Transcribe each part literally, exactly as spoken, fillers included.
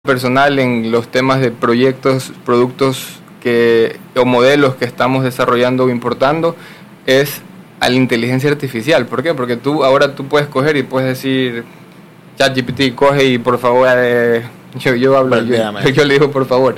personal en los temas de proyectos, productos que o modelos que estamos desarrollando o importando es a la inteligencia artificial. ¿Por qué? Porque tú ahora tú puedes coger y puedes decir ChatGPT, coge y por favor eh, yo, yo hablo yo, yo, yo le digo por favor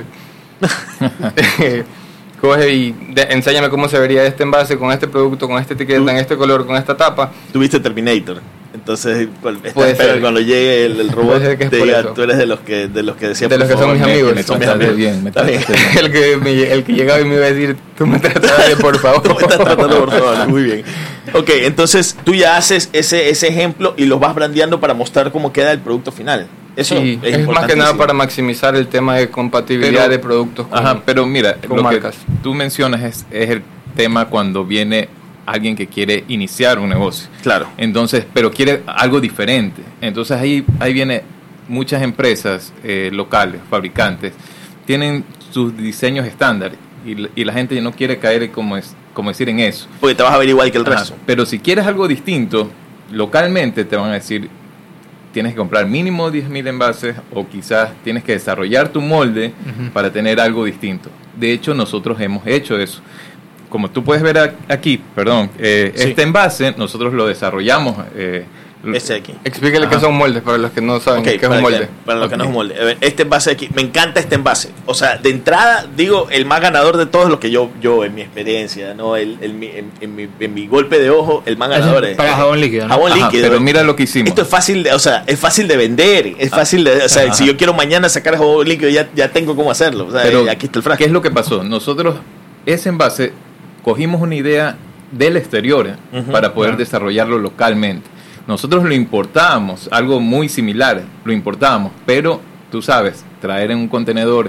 coge y de, enséñame cómo se vería este envase con este producto, con esta etiqueta, en este color, con esta tapa. Tuviste Terminator. Entonces, espero cuando llegue el, el robot te diga, tú eres de los que de los que decía de los que son mis amigos, me, me son mis amigos. Bien, me bien. el que me, el que llegaba y me iba a decir, tú me tratas de por favor. Tú me estás tratando por favor, muy bien. Ok, entonces tú ya haces ese ese ejemplo y los vas brandeando para mostrar cómo queda el producto final. Eso sí, es, es más que nada para maximizar el tema de compatibilidad pero, de productos con, ajá, pero mira, con lo marcas. Que tú mencionas es, es el tema cuando viene alguien que quiere iniciar un negocio. Claro. Entonces, pero quiere algo diferente. Entonces ahí ahí viene muchas empresas eh, locales, fabricantes, tienen sus diseños estándar y, y la gente no quiere caer como es como decir en eso. Porque te vas a ver igual que el Ajá, resto. pero si quieres algo distinto, localmente te van a decir tienes que comprar mínimo diez mil envases o quizás tienes que desarrollar tu molde uh-huh. para tener algo distinto. De hecho, nosotros hemos hecho eso. Como tú puedes ver aquí, perdón, eh, sí. este envase nosotros lo desarrollamos. Eh, este aquí. Explíquele qué son moldes para los que no saben okay, qué es un molde. Que, para los okay. que no es un molde. A ver, este envase aquí, me encanta este envase. O sea, de entrada, digo, el más ganador de todos los que yo, yo en mi experiencia, ¿no? El, el, en, en, mi, en mi golpe de ojo, el más ganador es. Para jabón líquido, ¿no? Jabón Ajá, líquido. Pero mira lo que hicimos. Esto es fácil, de, o sea, es fácil de vender. Es fácil de. O sea, Ajá. si yo quiero mañana sacar jabón líquido, ya, ya tengo cómo hacerlo. O sea, pero, aquí está el frasco. ¿Qué es lo que pasó? Nosotros, ese envase, cogimos una idea del exterior uh-huh, para poder uh-huh. desarrollarlo localmente. Nosotros lo importábamos, algo muy similar, lo importábamos, pero tú sabes, traer en un contenedor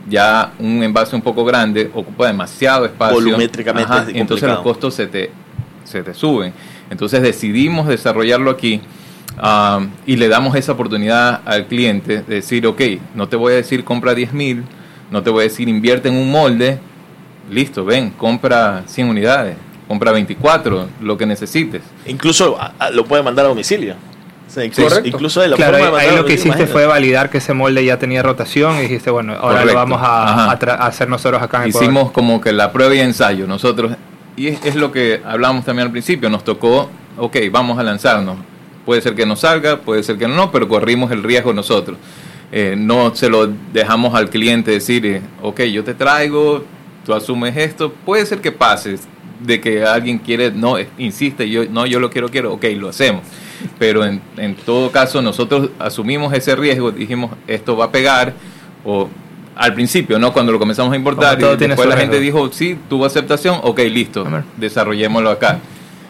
ya un envase un poco grande ocupa demasiado espacio. Volumétricamente Ajá, es y entonces los costos se te, se te suben. Entonces decidimos desarrollarlo aquí um, y le damos esa oportunidad al cliente de decir, ok, no te voy a decir compra diez mil, no te voy a decir invierte en un molde, listo, ven, compra cien unidades. Compra veinticuatro, lo que necesites. Incluso a, a, lo puede mandar a domicilio. O sea, incluso, Correcto. incluso de la claro, forma ahí, de ahí lo que hiciste imagínate. fue validar que ese molde ya tenía rotación y dijiste, bueno, ahora Correcto. lo vamos a, a, tra- a hacer nosotros acá en Hicimos Ecuador. como que la prueba y ensayo nosotros, y es, es lo que hablábamos también al principio, nos tocó, ok, vamos a lanzarnos. Puede ser que no salga, puede ser que no, pero corrimos el riesgo nosotros. Eh, no se lo dejamos al cliente decir, eh, ok, yo te traigo, tú asumes esto, puede ser que pases de que alguien quiere, no, insiste, yo no, yo lo quiero, quiero, ok, lo hacemos. Pero en, en todo caso nosotros asumimos ese riesgo, dijimos, esto va a pegar, o al principio, ¿no? Cuando lo comenzamos a importar, y después la gente dijo, sí, tuvo aceptación, ok, listo, desarrollémoslo acá.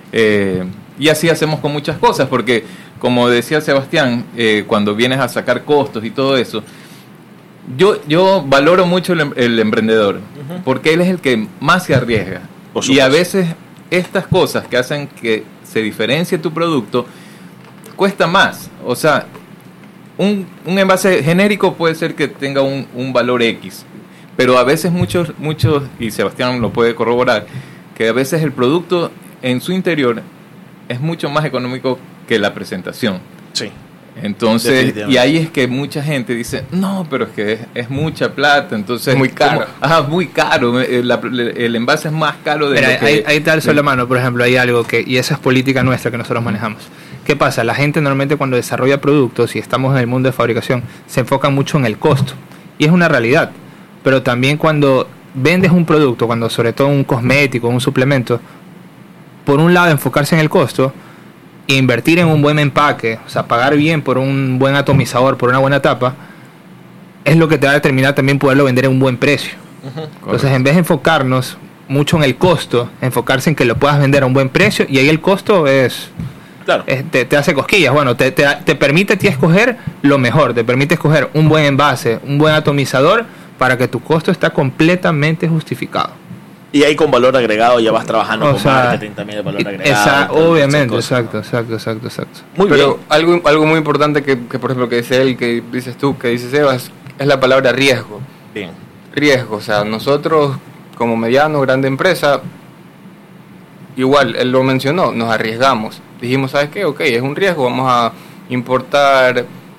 Eh, y así hacemos con muchas cosas, porque como decía Sebastián, eh, cuando vienes a sacar costos y todo eso, yo, yo valoro mucho el, el emprendedor, uh-huh. porque él es el que más se arriesga. Y a veces estas cosas que hacen que se diferencie tu producto cuesta más. O sea, un, un envase genérico puede ser que tenga un, un valor X, pero a veces muchos, muchos, y Sebastián lo puede corroborar, que a veces el producto en su interior es mucho más económico que la presentación. Sí. Entonces, y ahí es que mucha gente dice, no, pero es que es, es mucha plata, entonces... Muy caro. ¿cómo? Ajá, muy caro, el, el, el envase es más caro de Mira, lo que... Ahí, ahí te alzo la mano, por ejemplo, hay algo que, y esa es política nuestra que nosotros manejamos. ¿Qué pasa? La gente normalmente cuando desarrolla productos, y estamos en el mundo de fabricación, se enfoca mucho en el costo, y es una realidad, pero también cuando vendes un producto, cuando sobre todo un cosmético, un suplemento, por un lado enfocarse en el costo, invertir en un buen empaque, o sea, pagar bien por un buen atomizador, por una buena tapa, es lo que te va a determinar también poderlo vender a un buen precio. Uh-huh. Entonces, en vez de enfocarnos mucho en el costo, enfocarse en que lo puedas vender a un buen precio, y ahí el costo es... Claro. es te, te hace cosquillas. Bueno, te, te, te permite a ti escoger lo mejor, te permite escoger un buen envase, un buen atomizador, para que tu costo esté completamente justificado. Y ahí con valor agregado ya vas trabajando o con sea, marketing también de valor agregado. Esa, obviamente, cosas, exacto, ¿no? exacto, exacto, exacto. Muy Pero bien. algo algo muy importante que, que, por ejemplo, que dice él, que dices tú, que dice Sebas, es la palabra riesgo. Bien. Riesgo, o sea, nosotros como mediano, grande empresa, igual, él lo mencionó, nos arriesgamos. Dijimos, ¿sabes qué? Ok, es un riesgo, vamos a importar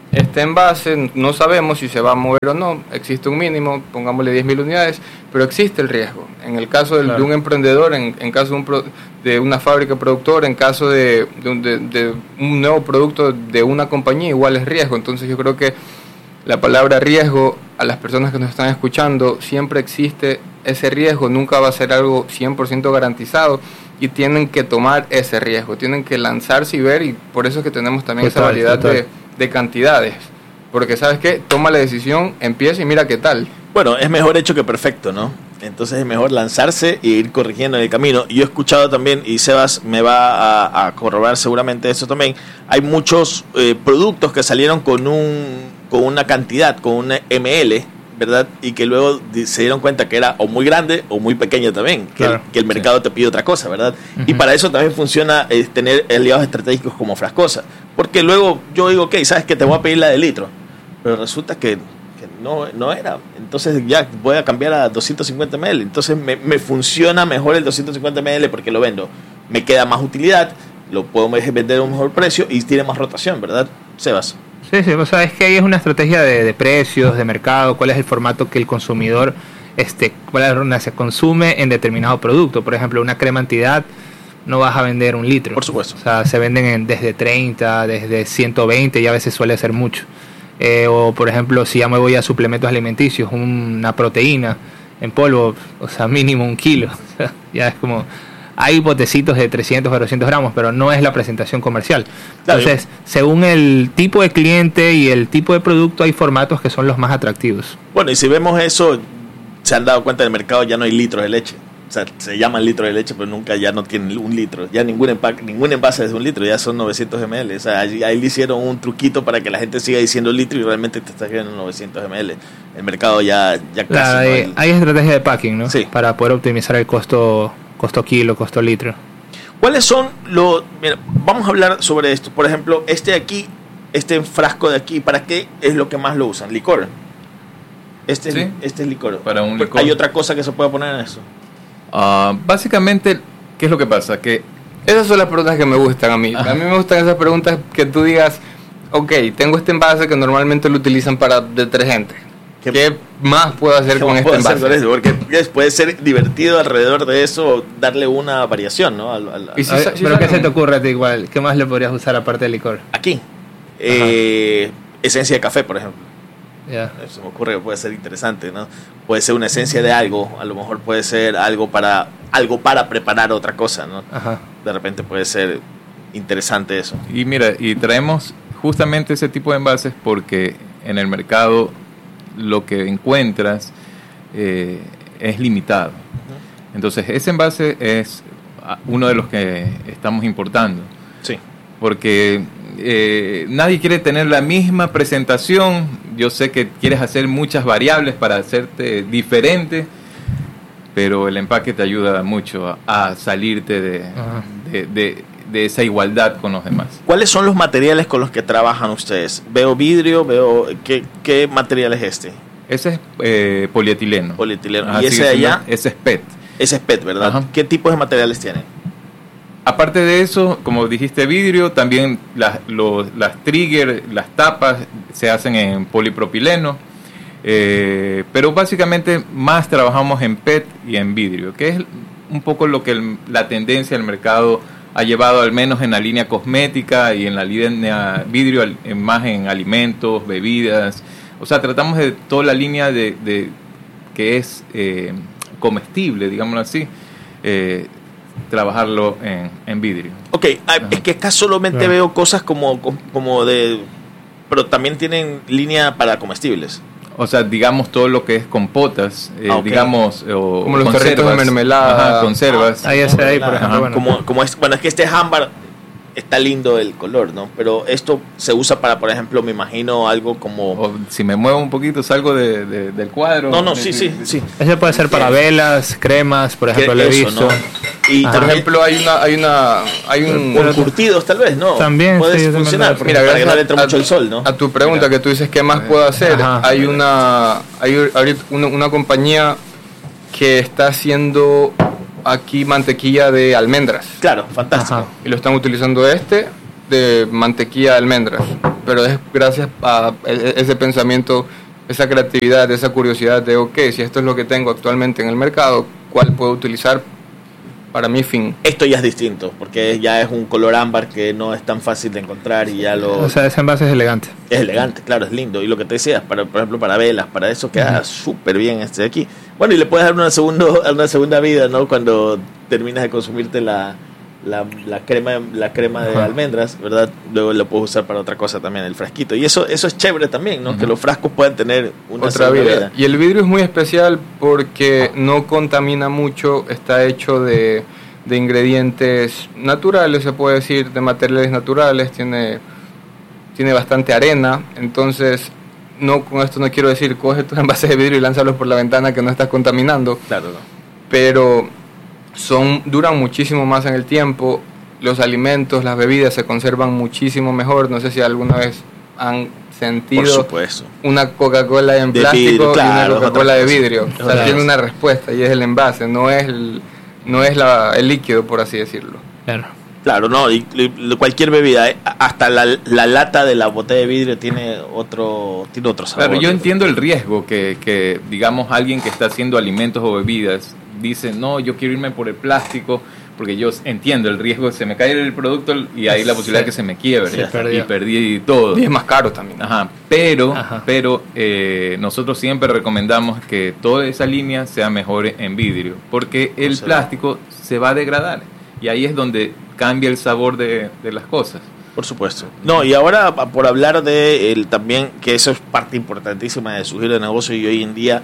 este envase, no sabemos si se va a mover o no, existe un mínimo, pongámosle diez mil unidades, pero existe el riesgo. En el caso del, claro. de un emprendedor, en, en caso de, un pro, de una fábrica productora, en caso de, de, un, de, de un nuevo producto de una compañía, igual es riesgo. Entonces yo creo que la palabra riesgo, a las personas que nos están escuchando, siempre existe ese riesgo, nunca va a ser algo cien por ciento garantizado, y tienen que tomar ese riesgo, tienen que lanzarse y ver, y por eso es que tenemos también total, esa variedad de, de cantidades, porque ¿sabes qué? Toma la decisión, empieza y mira qué tal. Bueno, es mejor hecho que perfecto, ¿no? Entonces es mejor lanzarse e ir corrigiendo en el camino. Yo he escuchado también, y Sebas me va a, a corroborar seguramente eso también, hay muchos eh, productos que salieron con un con una cantidad, con una eme ele, ¿verdad? Y que luego se dieron cuenta que era o muy grande o muy pequeña también, que, claro, el, que el mercado sí. te pide otra cosa, ¿verdad? Uh-huh. Y para eso también funciona eh, tener aliados estratégicos como Frascosa, porque luego yo digo, ok, sabes que te voy a pedir la de litro, pero resulta que, que no, no era, entonces ya voy a cambiar a doscientos cincuenta mililitros, entonces me, me funciona mejor el doscientos cincuenta mililitros porque lo vendo, me queda más utilidad, lo puedo vender a un mejor precio y tiene más rotación, ¿verdad, Sebas? Sí, sí, o sea, es que ahí es una estrategia de, de precios, de mercado, cuál es el formato que el consumidor este, cuál es la, se consume en determinado producto. Por ejemplo, una crema antiedad no vas a vender un litro. Por supuesto. O sea, se venden en, desde treinta, desde ciento veinte, y a veces suele ser mucho. Eh, o, por ejemplo, si ya me voy a suplementos alimenticios, una proteína en polvo, o sea, mínimo un kilo. O sea, ya es como... Hay botecitos de trescientos, cuatrocientos gramos, pero no es la presentación comercial. Claro. Entonces, según el tipo de cliente y el tipo de producto, hay formatos que son los más atractivos. Bueno, y si vemos eso, se han dado cuenta en el mercado, ya no hay litros de leche. O sea, se llaman litros de leche, pero nunca ya no tienen un litro. Ya ningún empaque, ningún envase es un litro, ya son novecientos mililitros. O sea, ahí, ahí le hicieron un truquito para que la gente siga diciendo litro y realmente te está escribiendo novecientos mililitros. El mercado ya, ya casi claro, no hay, hay... hay estrategia de packing, ¿no? Sí. Para poder optimizar el costo... costo kilo, costo litro. ¿Cuáles son los...? Mira, vamos a hablar sobre esto. Por ejemplo, este de aquí, este frasco de aquí, ¿para qué es lo que más lo usan? ¿Licor? Este, sí, es, este es licor. Para un licor. ¿Hay otra cosa que se pueda poner en eso? Uh, básicamente, ¿qué es lo que pasa? Que esas son las preguntas que me gustan a mí. Ajá. A mí me gustan esas preguntas que tú digas, ok, tengo este envase que normalmente lo utilizan para detergente. ¿Qué, ¿Qué más puedo hacer con este envase? Con eso? Porque puede ser divertido alrededor de eso, darle una variación, ¿no? Al, al, ¿Y si, ver, si ¿Pero qué se te ocurre a ti igual? ¿Qué más le podrías usar aparte del licor? Aquí. Eh, esencia de café, por ejemplo. Yeah. Se me ocurre que puede ser interesante, ¿no? Puede ser una esencia de algo, a lo mejor puede ser algo para algo para preparar otra cosa, ¿no? Ajá. De repente puede ser interesante eso. Y mira, y traemos justamente ese tipo de envases porque en el mercado lo que encuentras eh, es limitado. Entonces ese envase es uno de los que estamos importando. Sí. Porque eh, nadie quiere tener la misma presentación. Yo sé que quieres hacer muchas variables para hacerte diferente, pero el empaque te ayuda mucho a, a salirte de, de, de, de esa igualdad con los demás. ¿Cuáles son los materiales con los que trabajan ustedes? Veo vidrio, veo... ¿Qué, qué material es este? Ese es eh, polietileno. Polietileno. Ajá, ¿y ese de allá? Ese es P E T. Ese es P E T, ¿verdad? Ajá. ¿Qué tipos de materiales tienen? Aparte de eso, como dijiste, vidrio, también las, los, las trigger, las tapas se hacen en polipropileno, eh, pero básicamente más trabajamos en P E T y en vidrio, que es un poco lo que el, la tendencia del mercado ha llevado, al menos en la línea cosmética y en la línea vidrio, en, más en alimentos, bebidas. O sea, tratamos de toda la línea de, de que es eh, comestible, digámoslo así, eh, trabajarlo en, en vidrio. Ok, Ajá. es que acá solamente Ajá. veo cosas como, como de... Pero también tienen línea para comestibles. O sea, digamos todo lo que es compotas, eh, ah, okay. digamos... O como los carritos de mermelada. Ajá, conservas. Ah, ahí está, ahí, por ejemplo. Bueno. Como, como es, bueno, es que este es ámbar... Está lindo el color, ¿no? Pero esto se usa para, por ejemplo, me imagino algo como... O si me muevo un poquito, salgo de, de, del cuadro. No, no, sí, sí, sí. Ese puede ser para velas, cremas, por ejemplo, lo he visto. ¿No? Y, Ajá. por ejemplo, hay una... hay una hay un Por curtidos, tal vez, ¿no? También, puede sí, funcionar, porque mira, para que no le entre mucho el sol, ¿no? A tu pregunta, mira, que tú dices, ¿qué más puedo hacer? Ajá. Hay una... hay ahorita una, una compañía que está haciendo... aquí mantequilla de almendras. Claro, fantástico. Ajá. Y lo están utilizando este de mantequilla de almendras, pero es gracias a ese pensamiento, esa creatividad, esa curiosidad de, ok, si esto es lo que tengo actualmente en el mercado, ¿cuál puedo utilizar para mi fin? Esto ya es distinto, porque ya es un color ámbar que no es tan fácil de encontrar y ya lo... O sea, ese envase es elegante. Es elegante, claro, es lindo. Y lo que te decías, para, por ejemplo, para velas, para eso queda uh-huh. súper bien este de aquí. Bueno, y le puedes dar una, segundo, una segunda vida, ¿no? Cuando terminas de consumirte la... La, la crema la crema de almendras, ¿verdad? Luego lo puedes usar para otra cosa también, el frasquito. Y eso eso es chévere también, ¿no? Uh-huh. Que los frascos puedan tener una otra vida. vida. Y el vidrio es muy especial porque no contamina mucho, está hecho de, de ingredientes naturales, se puede decir, de materiales naturales, tiene, tiene bastante arena, entonces... No, con esto no quiero decir, coge tus envases de vidrio y lánzalos por la ventana que no estás contaminando. Claro, no. Pero... son duran muchísimo más en el tiempo, los alimentos, las bebidas se conservan muchísimo mejor. No sé si alguna vez han sentido una Coca-Cola en de plástico vidrio, claro, y una Coca-Cola de vidrio. O sea, claro. Tiene una respuesta y es el envase, no es el, no es la, el líquido, por así decirlo. Claro, claro, no, y, y cualquier bebida, hasta la, la lata de la botella de vidrio tiene otro, tiene otro sabor. Claro, yo entiendo el riesgo que, que, digamos, alguien que está haciendo alimentos o bebidas dice, no, yo quiero irme por el plástico, porque yo entiendo el riesgo, se me cae el producto y hay la posibilidad sí. de que se me quiebre, sí, y perdí todo. Y es más caro también. Ajá, pero, Ajá. pero eh, nosotros siempre recomendamos que toda esa línea sea mejor en vidrio, porque el o sea, plástico se va a degradar, y ahí es donde cambia el sabor de, de las cosas. Por supuesto. No, y ahora por hablar de el, también, que eso es parte importantísima de su giro de negocio, y hoy en día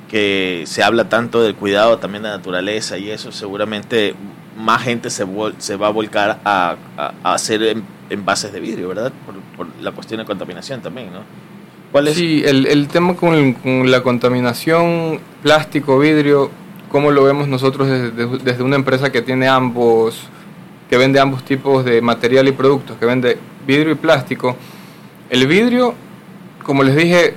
que se habla tanto del cuidado también de la naturaleza y eso, seguramente más gente se, vol- se va a volcar a, a, a hacer en, envases de vidrio, ¿verdad? Por, por la cuestión de contaminación también, ¿no? ¿Cuál es? Sí, el, el tema con, el, con la contaminación, plástico, vidrio, ¿cómo lo vemos nosotros desde, desde una empresa que tiene ambos, que vende ambos tipos de material y productos, que vende vidrio y plástico? El vidrio, como les dije,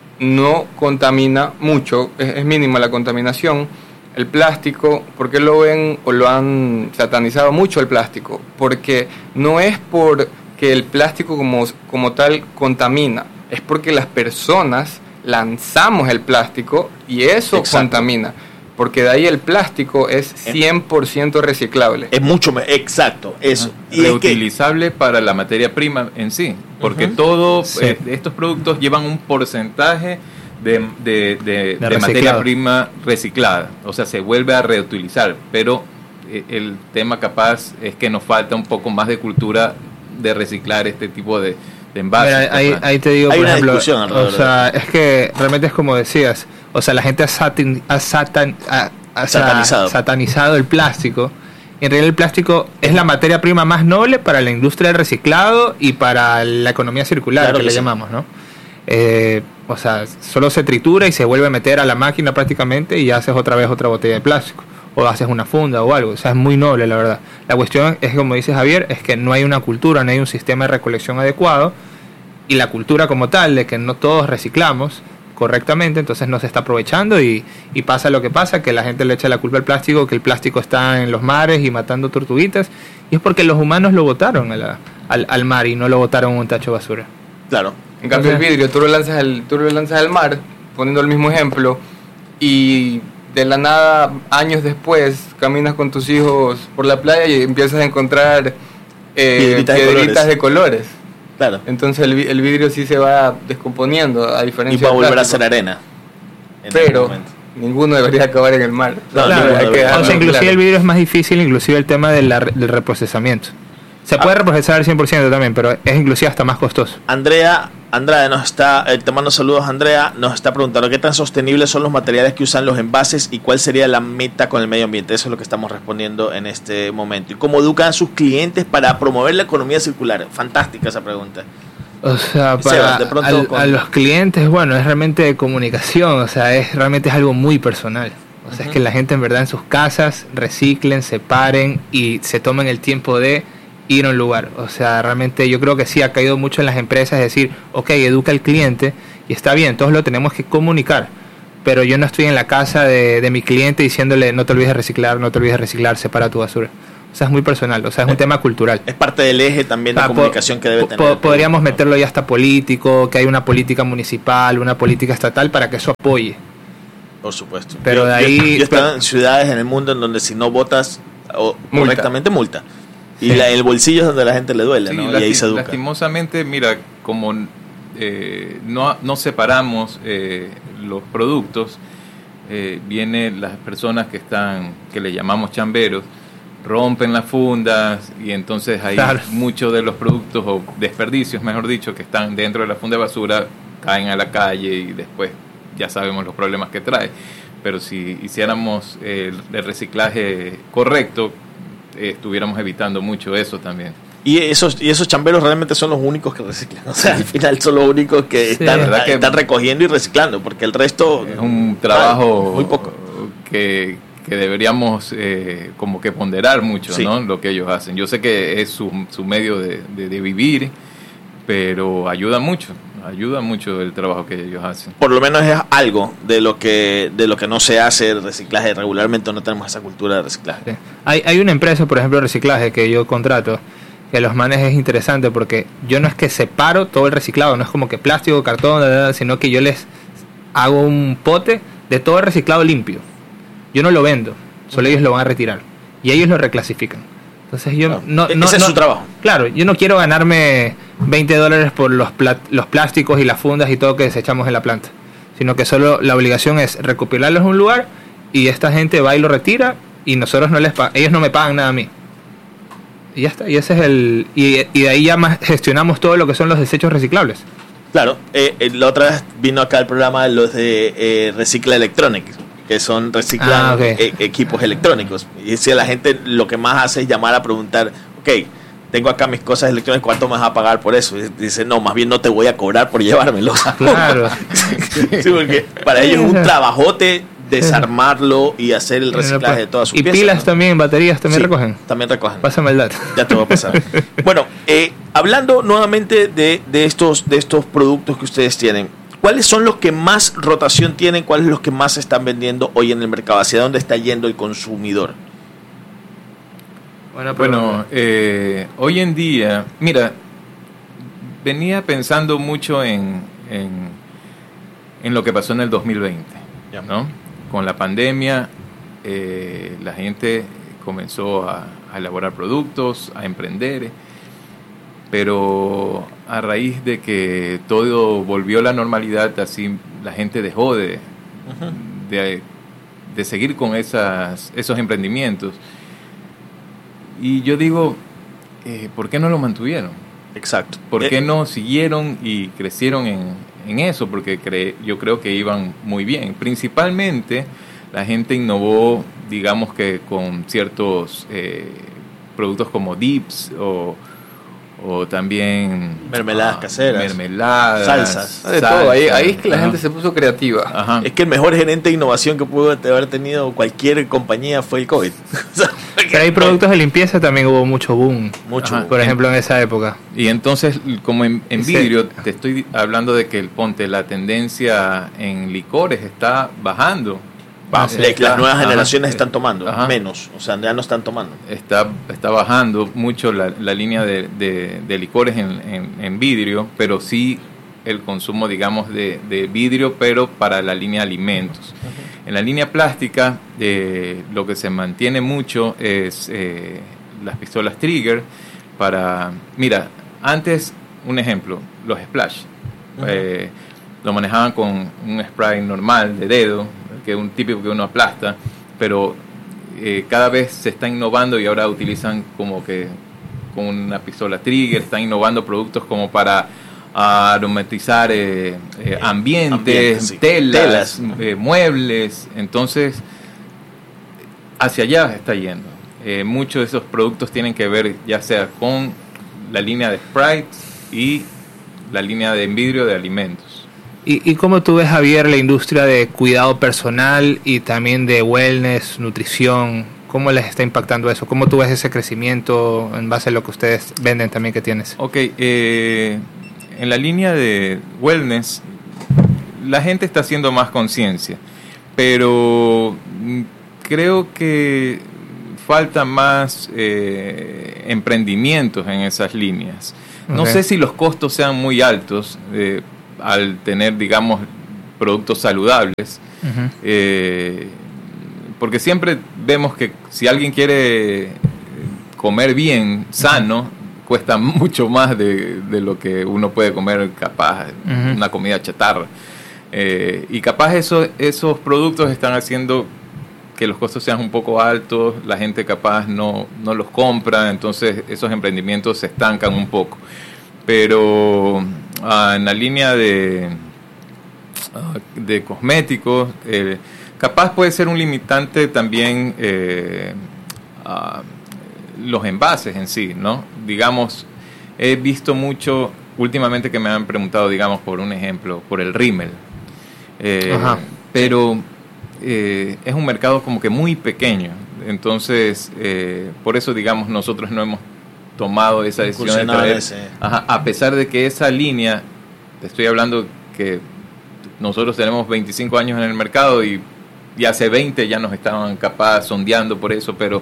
no contamina mucho, es, es mínima la contaminación. El plástico, ¿por qué lo ven o lo han satanizado mucho el plástico? Porque no es porque el plástico como, como tal contamina, es porque las personas lanzamos el plástico y eso Exacto. contamina. Porque de ahí el plástico es cien por ciento reciclable. Es mucho más, exacto, eso. Y reutilizable es que... para la materia prima en sí. Porque uh-huh. todos sí. eh, estos productos llevan un porcentaje de, de, de, de, de materia prima reciclada. O sea, se vuelve a reutilizar. Pero eh, el tema capaz es que nos falta un poco más de cultura de reciclar este tipo de, de envases. Mira, ahí, ahí te digo, Hay por una ejemplo, discusión o sea, es que realmente es como decías. O sea, la gente ha, satin, ha, satan, ha, ha satanizado. satanizado el plástico. En realidad el plástico es la materia prima más noble para la industria del reciclado y para la economía circular, claro que, que le sí. llamamos, ¿no? Eh, o sea, solo se tritura y se vuelve a meter a la máquina prácticamente y haces otra vez otra botella de plástico. O haces una funda o algo. O sea, es muy noble, la verdad. La cuestión es, como dice Javier, es que no hay una cultura, no hay un sistema de recolección adecuado. Y la cultura como tal, de que no todos reciclamos correctamente, entonces no se está aprovechando y, y pasa lo que pasa, que la gente le echa la culpa al plástico, que el plástico está en los mares y matando tortuguitas, y es porque los humanos lo botaron a la, al, al mar y no lo botaron en un tacho de basura. Claro. En cambio el vidrio, tú lo lanzas al, tú lo lanzas al mar, poniendo el mismo ejemplo, y de la nada, años después, caminas con tus hijos por la playa y empiezas a encontrar eh, piedritas, piedritas de colores. De colores. Claro. Entonces el, el vidrio sí se va descomponiendo, a diferencia y va a volver a ser arena. Pero ninguno debería acabar en el mar. No, claro, hay que o sea, inclusive claro. El vidrio es más difícil, inclusive el tema de la, del reprocesamiento. Se puede ah. reprocesar al cien por ciento también, pero es inclusive hasta más costoso. Andrea, Andrade nos está, eh, te mando saludos, Andrea, nos está preguntando qué tan sostenibles son los materiales que usan los envases y cuál sería la meta con el medio ambiente. Eso es lo que estamos respondiendo en este momento. ¿Y cómo educan a sus clientes para promover la economía circular? Fantástica esa pregunta. O sea, para de pronto al, con... a los clientes, bueno, es realmente comunicación, o sea, es realmente es algo muy personal. O sea, uh-huh. es que la gente en verdad en sus casas reciclen, separen y se tomen el tiempo de ir a un lugar. O sea, realmente yo creo que sí ha caído mucho en las empresas, es decir, ok, educa al cliente y está bien, todos lo tenemos que comunicar, pero yo no estoy en la casa de, de mi cliente diciéndole no te olvides de reciclar, no te olvides de reciclar, separa tu basura. O sea, es muy personal, o sea, es un tema cultural. Es parte del eje también de O sea, comunicación po- que debe po- tener. Podríamos meterlo ya hasta político, que hay una política municipal, una política estatal para que eso apoye. Por supuesto. Pero yo, de ahí- Yo, yo he estado en ciudades en el mundo en donde si no votas o, Multa. correctamente, multa. Y Sí. la, el bolsillo es donde la gente le duele, Sí, ¿no? Y lasti- ahí se educa. lastimosamente, mira, como eh, no, no separamos eh, los productos, eh, vienen las personas que están, que le llamamos chamberos, rompen las fundas y entonces ahí Claro. muchos de los productos o desperdicios, mejor dicho, que están dentro de la funda de basura caen a la calle y después ya sabemos los problemas que trae. Pero si hiciéramos eh, el reciclaje correcto, eh, estuviéramos evitando mucho eso también. Y esos, y esos chamberos realmente son los únicos que reciclan. O sea, al final son los únicos que Sí. están, ¿Verdad que- están recogiendo y reciclando, porque el resto Es un trabajo muy poco. que, que deberíamos eh, como que ponderar mucho, Sí. ¿no? Lo que ellos hacen. Yo sé que es su, su medio de, de- de vivir, pero ayuda mucho, ayuda mucho el trabajo que ellos hacen. Por lo menos es algo de lo que de lo que no se hace el reciclaje. Regularmente no tenemos esa cultura de reciclaje. Sí. Hay, hay una empresa, por ejemplo, de reciclaje que yo contrato, que los manes es interesante porque yo no es que separo todo el reciclado, no es como que plástico, cartón, da, da, da, sino que yo les hago un pote de todo el reciclado limpio. Yo no lo vendo, solo ellos lo van a retirar y ellos lo reclasifican. Entonces yo Claro. no, E- no, ese es no- su trabajo. Claro, yo no quiero ganarme veinte dólares por los, pla- los plásticos y las fundas y todo que desechamos en la planta, sino que solo la obligación es recopilarlos en un lugar y esta gente va y lo retira y nosotros no les pa- ellos no me pagan nada a mí. Y ya está, y ese es el y, y de ahí ya más gestionamos todo lo que son los desechos reciclables. Claro, eh, eh, la otra vez vino acá el programa los de eh, Recicla Electronics, que son reciclan Ah, ok. e- equipos electrónicos. Y si la gente lo que más hace es llamar a preguntar, ok, tengo acá mis cosas electrónicas, ¿cuánto me vas a pagar por eso? Y dice, no, más bien no te voy a cobrar por llevármelos. Claro. Sí, porque para ellos es un trabajote desarmarlo y hacer el reciclaje de todas sus Y piezas. pilas ¿no? también, baterías también Sí, recogen. También recogen. Pásame el dato. Ya te va a pasar. Bueno, eh, hablando nuevamente de, de, estos, de estos productos que ustedes tienen, ¿cuáles son los que más rotación tienen? ¿Cuáles son los que más se están vendiendo hoy en el mercado? ¿Hacia dónde está yendo el consumidor? Bueno, pero- Bueno, eh, hoy en día, mira, venía pensando mucho en, en, en lo que pasó en el dos mil veinte, Ya. ¿no? Con la pandemia, eh, la gente comenzó a, a elaborar productos, a emprender, pero a raíz de que todo volvió a la normalidad, así la gente dejó de, de, de seguir con esas, esos emprendimientos. Y yo digo, eh, ¿por qué no lo mantuvieron? Exacto. ¿Por Eh, qué no siguieron y crecieron en, en eso? Porque cre- yo creo que iban muy bien. Principalmente la gente innovó, digamos que con ciertos eh, productos como dips o, o también... Mermeladas caseras. Mermeladas. Salsas. De todo, ahí, ahí es que la Ajá. gente se puso creativa. Ajá. Es que el mejor gerente de innovación que pudo haber tenido cualquier compañía fue el COVID. O sea, Pero hay productos de limpieza también hubo mucho boom. Mucho. Ajá. Por ejemplo, en esa época. Y entonces, como en, en Sí. vidrio, te estoy hablando de que el ponte, la tendencia en licores está bajando. Va, Sí, le- Está- las nuevas ajá, generaciones eh, están tomando ajá. menos, o sea, ya no están tomando. Está, está bajando mucho la, la línea de, de- de licores en, en- en vidrio, pero sí el consumo, digamos, de, de vidrio, pero para la línea de alimentos. En la línea plástica, eh, lo que se mantiene mucho es eh, las pistolas Trigger para... Mira, antes, un ejemplo, los Splash. Ujú. Eh, lo manejaban con un spray normal de dedo, que es un típico que uno aplasta, pero eh, cada vez se está innovando y ahora utilizan como que con una pistola Trigger, están innovando productos como para aromatizar eh, eh, ambientes, Ambientes, sí. telas, Telas. eh, muebles, entonces hacia allá está yendo. Eh, muchos de esos productos tienen que ver ya sea con la línea de Sprite y la línea de vidrio de alimentos. ¿Y, ¿Y cómo tú ves, Javier, la industria de cuidado personal y también de wellness, nutrición? ¿Cómo les está impactando eso? ¿Cómo tú ves ese crecimiento en base a lo que ustedes venden también que tienes? Ok, eh, en la línea de wellness, la gente está haciendo más conciencia, pero mm, creo que falta más eh, emprendimientos en esas líneas. No Okay. sé si los costos sean muy altos eh, al tener, digamos, productos saludables. Uh-huh. Eh, porque siempre vemos que si alguien quiere comer bien, sano, cuesta mucho más de, de lo que uno puede comer capaz, Uh-huh. una comida chatarra. Eh, y capaz esos, esos productos están haciendo que los costos sean un poco altos, la gente capaz no, no los compra, entonces esos emprendimientos se estancan un poco. Pero ah, en la línea de, ah, de cosméticos, eh, capaz puede ser un limitante también eh, ah, los envases en sí, ¿no? Digamos, he visto mucho últimamente que me han preguntado, digamos, por un ejemplo, por el rímel. Eh, Ajá. pero eh, es un mercado como que muy pequeño, entonces eh, por eso, digamos, nosotros no hemos tomado esa decisión de Incursionado en traer, ese. ajá, a pesar de que esa línea, te estoy hablando que nosotros tenemos veinticinco años en el mercado y, y hace veinte ya nos estaban capaz sondeando por eso, pero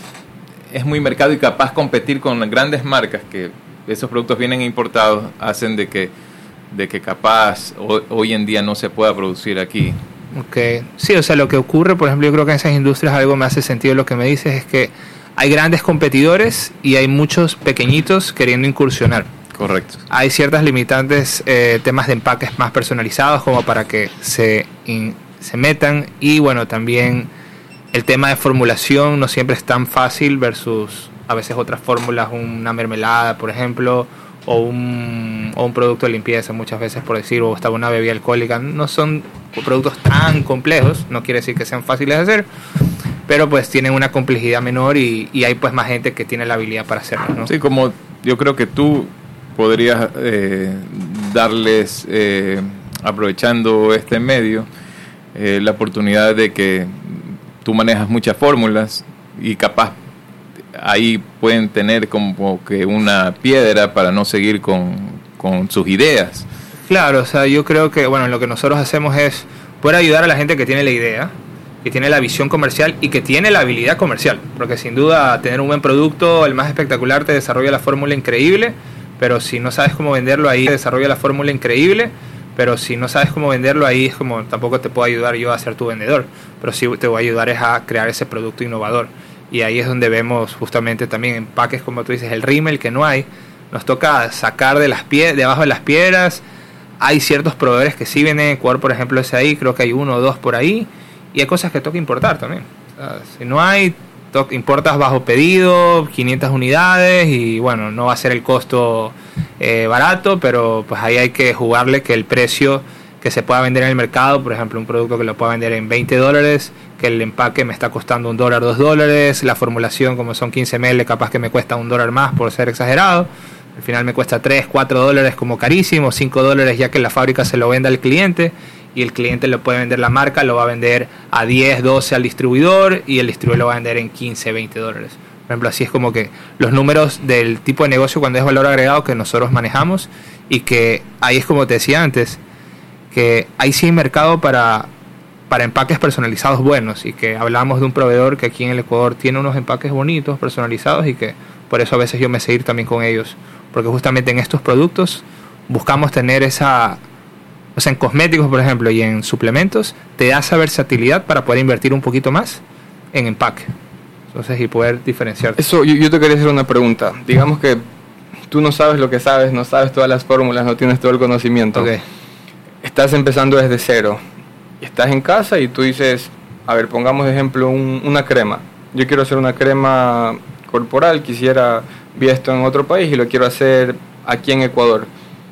es muy mercado y capaz competir con las grandes marcas que esos productos vienen importados hacen de que de que capaz ho- hoy en día no se pueda producir aquí. Okay. Sí, o sea, lo que ocurre, por ejemplo, yo creo que en esas industrias algo me hace sentido lo que me dices, es que hay grandes competidores y hay muchos pequeñitos queriendo incursionar. Correcto. Hay ciertas limitantes, eh, temas de empaques más personalizados como para que se, in- se metan, y bueno, también el tema de formulación no siempre es tan fácil versus a veces otras fórmulas, una mermelada, por ejemplo, o un, o un producto de limpieza, muchas veces, por decir, o hasta una bebida alcohólica. No son productos tan complejos, no quiere decir que sean fáciles de hacer, pero pues tienen una complejidad menor y, y hay pues más gente que tiene la habilidad para hacerlo, ¿no? Sí, como yo creo que tú podrías eh, darles, eh, aprovechando este medio, eh, la oportunidad de que tú manejas muchas fórmulas y capaz ahí pueden tener como que una piedra para no seguir con, con sus ideas. Claro, o sea, yo creo que, bueno, lo que nosotros hacemos es poder ayudar a la gente que tiene la idea, que tiene la visión comercial y que tiene la habilidad comercial, porque sin duda tener un buen producto, el más espectacular, te desarrolla la fórmula increíble, pero si no sabes cómo venderlo, ahí te desarrolla la fórmula increíble, pero si no sabes cómo venderlo, ahí es como, tampoco te puedo ayudar yo a ser tu vendedor, pero sí te voy a ayudar es a crear ese producto innovador. Y ahí es donde vemos justamente también empaques, como tú dices, el rímel que no hay, nos toca sacar de las pie de abajo de las piedras. Hay ciertos proveedores que sí vienen en Ecuador, por ejemplo, ese ahí, creo que hay uno o dos por ahí, y hay cosas que toca importar también. O sea, si no hay, to- importas bajo pedido, quinientas unidades, y bueno, no va a ser el costo eh, barato, pero pues ahí hay que jugarle que el precio que se pueda vender en el mercado, por ejemplo, un producto que lo pueda vender en veinte dólares, que el empaque me está costando un dólar, dos dólares, la formulación, como son quince mililitros, capaz que me cuesta un dólar más por ser exagerado, al final me cuesta tres, cuatro dólares como carísimo, cinco dólares ya que la fábrica se lo venda al cliente, y el cliente lo puede vender la marca, lo va a vender a diez, doce al distribuidor, y el distribuidor lo va a vender en quince, veinte dólares. Por ejemplo, así es como que los números del tipo de negocio cuando es valor agregado que nosotros manejamos, y que ahí es como te decía antes, que ahí sí hay mercado para, para empaques personalizados buenos, y que hablamos de un proveedor que aquí en el Ecuador tiene unos empaques bonitos, personalizados, y que por eso a veces yo me sé ir también con ellos, porque justamente en estos productos buscamos tener esa, o sea, en cosméticos, por ejemplo, y en suplementos, te da esa versatilidad para poder invertir un poquito más en empaque, entonces, y poder diferenciarte. Eso, yo, yo te quería hacer una pregunta. Digamos que tú no sabes lo que sabes, no sabes todas las fórmulas, no tienes todo el conocimiento. Ok. Estás empezando desde cero. Estás en casa y tú dices, a ver, pongamos de ejemplo un- una crema. Yo quiero hacer una crema corporal, quisiera, vi esto en otro país y lo quiero hacer aquí en Ecuador.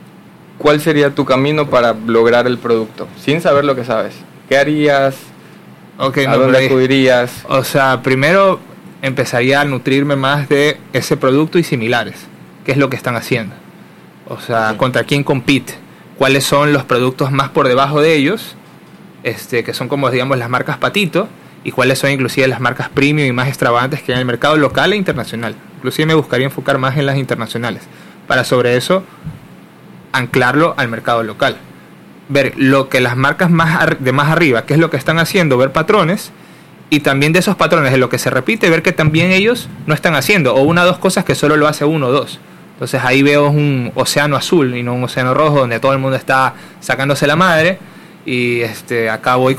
¿Cuál sería tu camino para lograr el producto? Sin saber lo que sabes. ¿Qué harías? Ok, ¿A no, dónde pero ahí- acudirías? O sea, primero empezaría a nutrirme más de ese producto y similares. ¿Qué es lo que están haciendo? O sea, Sí. contra quién compite. ¿Cuáles son los productos más por debajo de ellos? Este, que son como, digamos, las marcas patito. Y cuáles son inclusive las marcas premium y más extravagantes que hay en el mercado local e internacional. Inclusive me buscaría enfocar más en las internacionales. Para sobre eso anclarlo al mercado local. Ver lo que las marcas más ar- de más arriba, qué es lo que están haciendo, ver patrones, y también de esos patrones, de lo que se repite, ver que también ellos no están haciendo, o una o dos cosas que solo lo hace uno o dos. Entonces ahí veo un océano azul y no un océano rojo donde todo el mundo está sacándose la madre, y este acá voy